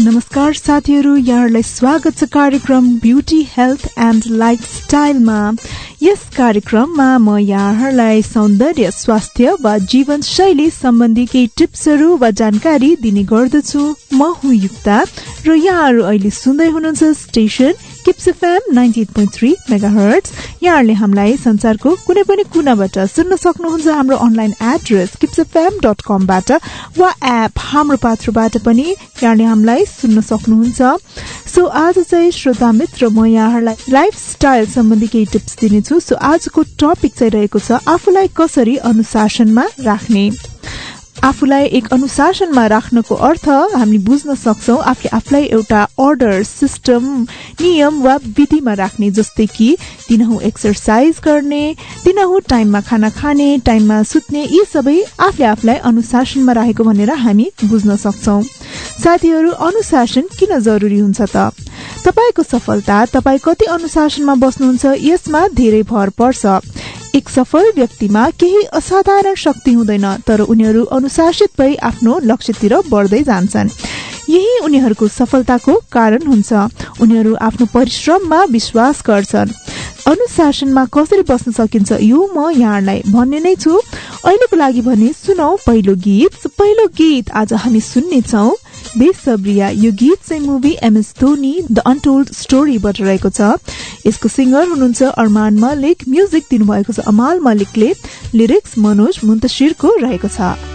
नमस्कार साथीहरू, यहाँहरूलाई स्वागत छ कार्यक्रम ब्युटी हेल्थ एन्ड लाइफस्टाइलमा। यस कार्यक्रममा म यहाँहरूलाई सौन्दर्य, स्वास्थ्य वा जीवनशैली सम्बन्धी केही टिप्सहरू वा जानकारी दिने गर्दछु। म हुँ युक्ता र यहाँहरू अहिले सुन्दै हुनुहुन्छ स्टेशन किप्स एफएम 98.3 मेगाहर्ट्ज। यहाँहरूले हामीलाई संसारको कुनै पनि कुनाबाट सुन्न सक्नुहुन्छ। हाम्रो अनलाइन एड्रेस kipsfm.com बाट वा एप हाम्रो पात्रबाट पनि यहाँले हामीलाई सुन्न सक्नुहुन्छ। सो आज चाहिँ श्रोता मित्र, म यहाँहरूलाई लाइफस्टाइल सम्बन्धी केही टिप्स दिनेछु। सो आजको टपिक चाहिँ रहेको छ आफूलाई कसरी अनुशासनमा राख्ने। आफूलाई एक अनुशासनमा राख्नको अर्थ हामी बुझ्न सक्छौं आफूलाई एउटा अर्डर, सिस्टम, नियम वा विधिमा राख्ने। जस्तै कि दिनहुँ एक्सरसाइज गर्ने, दिनहुँ टाइममा खाना खाने, टाइममा सुत्ने, यी सबै आफूलाई अनुशासनमा राखेको भनेर हामी बुझ्न सक्छौं। साथीहरू, अनुशासन किन जरुरी हुन्छ त? तपाईको सफलता तपाई कति अनुशासनमा बस्नुहुन्छ यसमा धेरै भर पर्छ। एक सफल व्यक्तिमा केही असाधारण शक्ति हुँदैन, तर उनीहरू अनुशासित भई आफ्नो लक्ष्यतिर बढ्दै जान्छन्। यही उनीहरूको सफलताको कारण हुन्छ। उनीहरू आफ्नो परिश्रममा विश्वास गर्छन्। अनुशासनमा कसरी बस्न सकिन्छ यो म यहाँलाई भन्ने नै छु। अहिलेको लागि भने सुनौ पहिलो गीत आज हामी सुन्ने छौं बेसब्रिया। यो गीत चाहिँ movie MS Dhoni the untold स्टोरीबाट रहेको छ। यसको सिंगर हुनुहुन्छ अरमान मलिक, म्युजिक दिनुभएको छ अमाल मलिकले, लिरिक्स मनोज मुन्तशिरको रहेको छ।